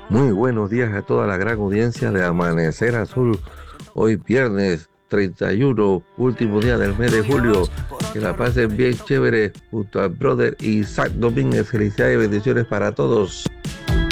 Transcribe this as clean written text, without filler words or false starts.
Muy buenos días a toda la gran audiencia de Amanecer Azul. Hoy viernes 31, último día del mes de julio. Que la pasen bien chévere junto al brother Isaac Domínguez. Felicidades y bendiciones para todos.